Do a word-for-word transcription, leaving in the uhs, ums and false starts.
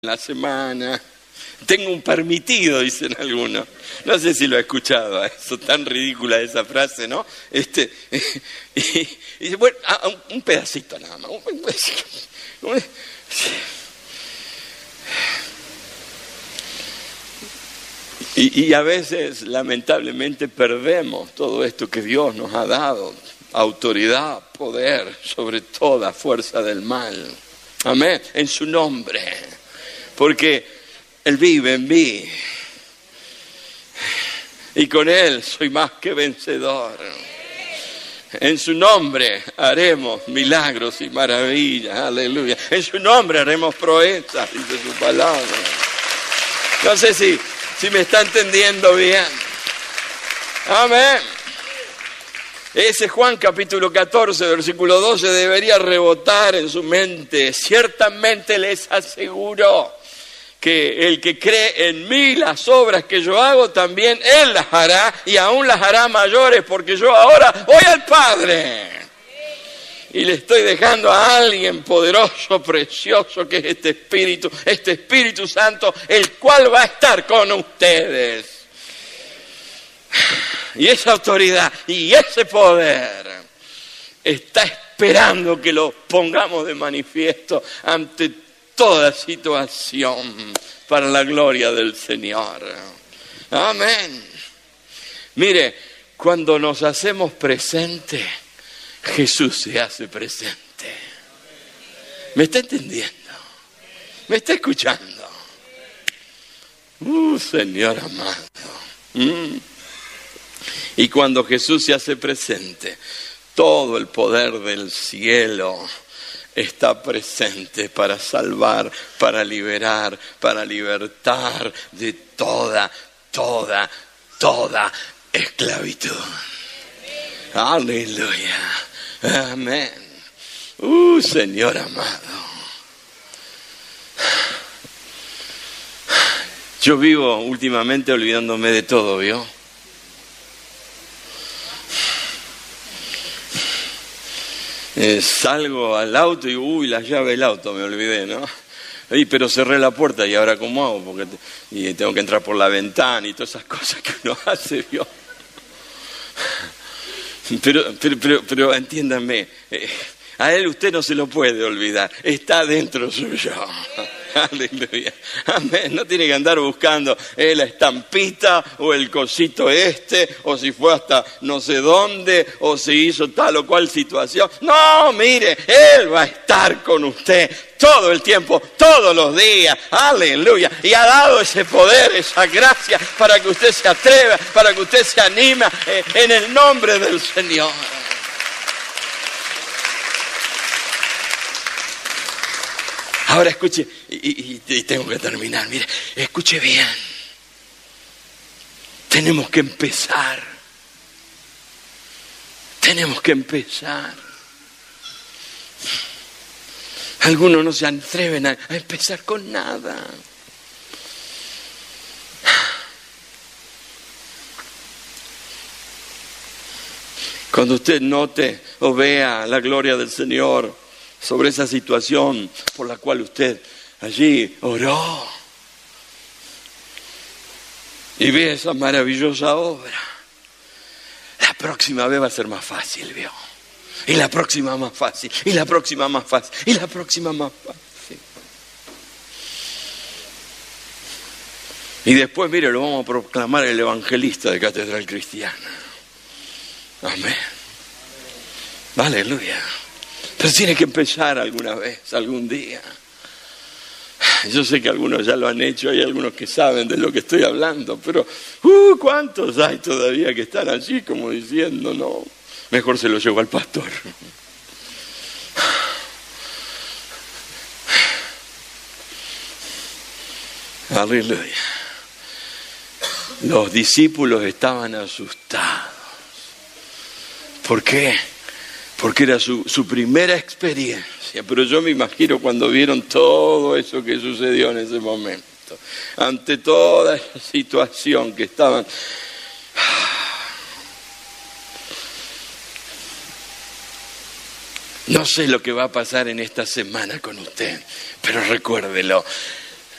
la semana. Tengo un permitido, dicen algunos. No sé si lo he escuchado, eso tan ridícula esa frase, ¿no? Este, y, y dice, bueno, un, un pedacito nada más. Un pedacito. Un, y, y a veces, lamentablemente, perdemos todo esto que Dios nos ha dado. Autoridad, poder sobre toda fuerza del mal. Amén. En su nombre. Porque Él vive en mí. Y con Él soy más que vencedor. En su nombre haremos milagros y maravillas. Aleluya. En su nombre haremos proezas, dice su palabra. No sé si, si me está entendiendo bien. Amén. Ese Juan capítulo catorce, versículo doce, debería rebotar en su mente. Ciertamente les aseguro que el que cree en mí, las obras que yo hago, también Él las hará, y aún las hará mayores, porque yo ahora voy al Padre. Y le estoy dejando a alguien poderoso, precioso, que es este Espíritu, este Espíritu Santo, el cual va a estar con ustedes. Y esa autoridad y ese poder está esperando que lo pongamos de manifiesto ante toda situación para la gloria del Señor. Amén. Mire, cuando nos hacemos presentes, Jesús se hace presente. ¿Me está entendiendo? ¿Me está escuchando? Uh, Señor amado. Mm. Y cuando Jesús se hace presente, todo el poder del cielo está presente para salvar, para liberar, para libertar de toda, toda, toda esclavitud. Aleluya. Amén. Uh, Señor amado. Yo vivo últimamente olvidándome de todo, ¿vio? Eh, salgo al auto y uy, la llave del auto me olvidé, ¿no? Y, pero cerré la puerta y ahora ¿cómo hago? Porque te, y tengo que entrar por la ventana y todas esas cosas que uno hace, ¿vio? Pero, pero, pero, pero entiéndanme, eh, a Él usted no se lo puede olvidar, está dentro suyo. Aleluya. Amén. No tiene que andar buscando eh, la estampita o el cosito este, o si fue hasta no sé dónde, o si hizo tal o cual situación. No, mire, Él va a estar con usted todo el tiempo, todos los días. Aleluya. Y ha dado ese poder, esa gracia, para que usted se atreva, para que usted se anime eh, en el nombre del Señor. Ahora escuche, y, y, y tengo que terminar, mire, escuche bien. Tenemos que empezar. Tenemos que empezar. Algunos no se atreven a, a empezar con nada. Cuando usted note o vea la gloria del Señor sobre esa situación por la cual usted allí oró y ve esa maravillosa obra, la próxima vez va a ser más fácil, ¿vio? Y la próxima más fácil, y la próxima más fácil, y la próxima más fácil. Y después, mire, lo vamos a proclamar el evangelista de Catedral Cristiana. Amén. Aleluya. Pero tiene que empezar alguna vez, algún día. Yo sé que algunos ya lo han hecho, hay algunos que saben de lo que estoy hablando, pero uh, ¿cuántos hay todavía que están allí como diciendo, no, mejor se lo llevo al pastor? Aleluya. Los discípulos estaban asustados. ¿Por qué? Porque era su, su primera experiencia, pero yo me imagino cuando vieron todo eso que sucedió en ese momento, ante toda esa situación que estaban. No sé lo que va a pasar en esta semana con usted, pero recuérdelo,